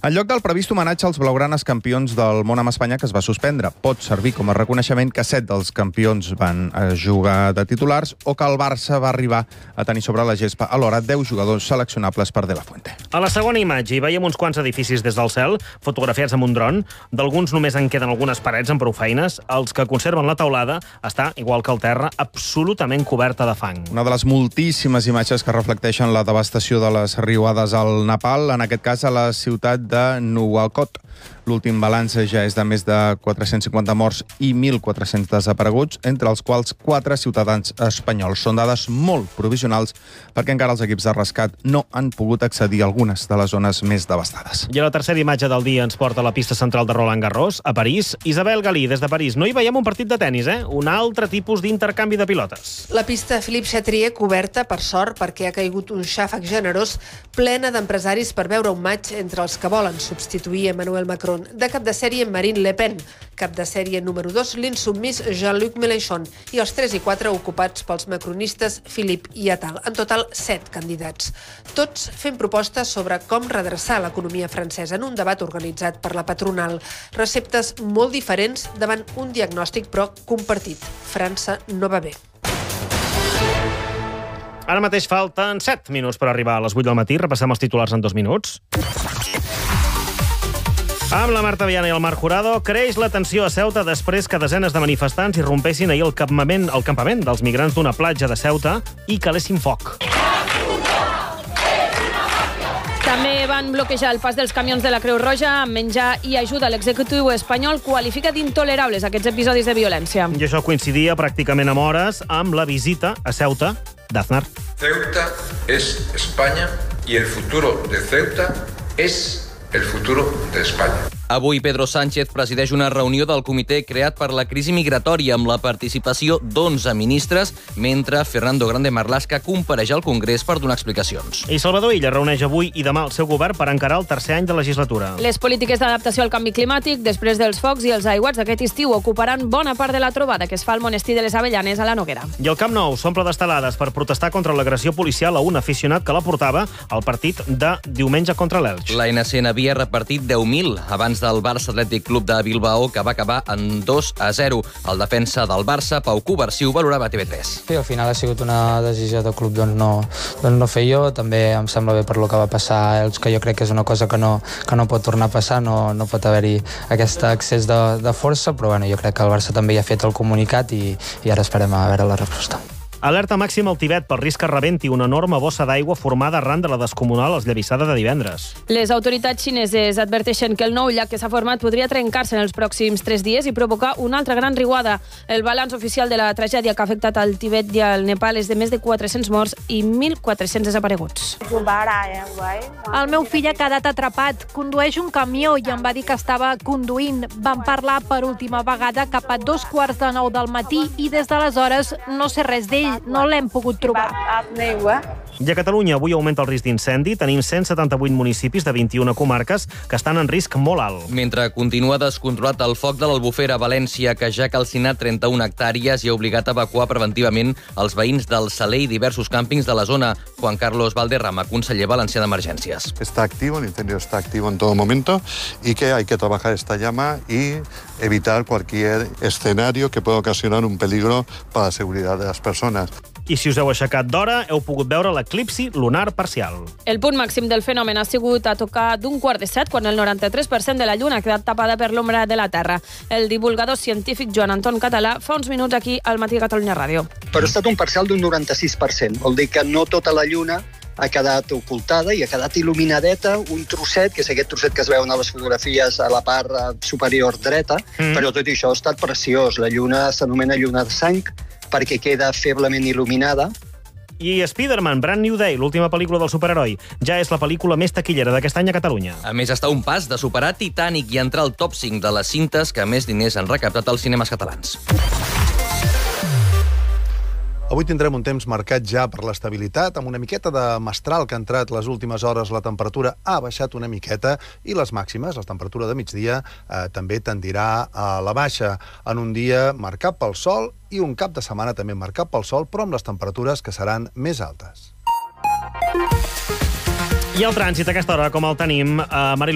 En lloc del previst homenatge als blaugranes campions del món amb Espanya, que es va suspendre, pot servir com a reconeixement que 7 dels campions van jugar de titulars o que el Barça va arribar a tenir sobre la gespa alhora 10 jugadors seleccionables per De La Fuente. A la segona imatge hi veiem uns quants edificis des del cel, fotografiats amb un dron. D'alguns només en queden algunes parets amb prou feines. Els que conserven la teulada està, igual que el terra, absolutament coberta de fang. Una de les moltíssimes imatges que reflecteixen la devastació de les riuades al Nepal, en aquest cas a la ciutat de Nuwakot. L'últim balanç ja és de més de 450 morts i 1.400 desapareguts, entre els quals 4 ciutadans espanyols. Són dades molt provisionals perquè encara els equips de rescat no han pogut accedir a algunes de les zones més devastades. I a la tercera imatge del dia ens porta a la pista central de Roland Garros, a París. Isabel Galí, des de París. No hi veiem un partit de tennis, Un altre tipus d'intercanvi de pilotes. La pista Philippe Chatrier coberta, per sort, perquè ha caigut un xàfec generós, plena d'empresaris per veure un match entre els que volen substituir Emmanuel Macron. De cap de sèrie Marine Le Pen, cap de sèrie número 2 l'insubmís Jean-Luc Mélenchon i els 3 i 4 ocupats pels macronistes Philippe i Attal. En total 7 candidats. Tots fent propostes sobre com redreçar l'economia francesa en un debat organitzat per la patronal. Receptes molt diferents davant un diagnòstic però compartit. França no va bé. Ara mateix falten 7 minuts per arribar a les 8 del matí. Repassem els titulars en 2 minuts. Amb la Marta Viana i el Marc Jurado, creix la tensió a Ceuta després que desenes de manifestants irrompessin ahir al campament dels migrants d'una platja de Ceuta i calessin foc. També van bloquejar el pas dels camions de la Creu Roja amb menjar i ajuda. L'executiu espanyol qualifica d'intolerables aquests episodis de violència. I això coincidia pràcticament amb hores amb la visita a Ceuta d'Aznar. Ceuta es España y el futuro de Ceuta es el futuro de España. Avui Pedro Sánchez presideix una reunió del comitè creat per la crisi migratòria amb la participació d'11 ministres, mentre Fernando Grande Marlaska compareix al Congrés per donar explicacions. I Salvador Illa reuneix avui i demà el seu govern per encarar el tercer any de legislatura. Les polítiques d'adaptació al canvi climàtic, després dels focs i els aiguats d'aquest estiu, ocuparan bona part de la trobada que es fa al monestir de les Avellanes a la Noguera. I el Camp Nou s'omple d'estelades per protestar contra l'agressió policial a un aficionat que la portava al partit de diumenge contra l'Elx. L'ANC n'havia repartit 10.000 abans del Barça Atlètic Club de Bilbao, que va acabar en 2-0. El defensa del Barça, Pau Covarsí, ho valorava a TV3. Sí, al final ha sigut una decisió del club no fer jo. També em sembla bé per lo que va passar, que jo crec que és una cosa que no pot tornar a passar, no pot haver-hi aquest excés de força, però bueno, jo crec que el Barça també ja ha fet el comunicat i ara esperem a veure la resposta. Alerta màxima al Tibet pel risc que rebenti una enorme bossa d'aigua formada arran de la descomunal esllavissada de divendres. Les autoritats xineses adverteixen que el nou llac que s'ha format podria trencar-se en els pròxims 3 dies i provocar una altra gran riuada. El balanç oficial de la tragèdia que ha afectat al Tibet i al Nepal és de més de 400 morts i 1.400 desapareguts. El meu fill ha quedat atrapat. Condueix un camió i em va dir que estava conduint. Vam parlar per última vegada cap a 8:45 del matí i des d'aleshores no sé res d'ell. No l'hem pogut trobar. I a Catalunya avui augmenta el risc d'incendi. Tenim 178 municipis de 21 comarques que estan en risc molt alt. Mentre continua descontrolat el foc de l'Albufera a València, que ja ha calcinat 31 hectàrees i ha obligat a evacuar preventivament els veïns del Saler i diversos càmpings de la zona. Juan Carlos Valderrama, conseller valencià d'Emergències. Está activo, el incendio está activo en todo momento y que hay que trabajar esta llama y evitar cualquier escenario que pueda ocasionar un peligro para la seguridad de las personas. I si us heu aixecat d'hora, heu pogut veure l'eclipsi lunar parcial. El punt màxim del fenomen ha sigut a tocar d'1:15, quan el 93% de la lluna ha quedat tapada per l'ombra de la Terra. El divulgador científic Joan Anton Català fa uns minuts aquí al Matí Catalunya Ràdio. Però ha estat un parcial d'un 96%. Vol dir que no tota la lluna ha quedat ocultada i ha quedat il·luminadeta un trosset, que és aquest trosset que es veuen a les fotografies a la part superior dreta, però tot això ha estat preciós. La lluna s'anomena lluna de sang perquè queda feblement il·luminada. I Spider-Man, Brand New Day, l'última pel·lícula del superheroi, ja és la pel·lícula més taquillera d'aquest any a Catalunya. A més, està a un pas de superar Titanic i entrar al top 5 de les cintes que més diners han recaptat als cinemes catalans. Avui tindrem un temps marcat ja per l'estabilitat, amb una miqueta de mestral que ha entrat les últimes hores. La temperatura ha baixat una miqueta i les màximes, la temperatura de migdia, també tendirà a la baixa en un dia marcat pel sol i un cap de setmana també marcat pel sol, però amb les temperatures que seran més altes. I el trànsit a aquesta hora, com el tenim, Mariló?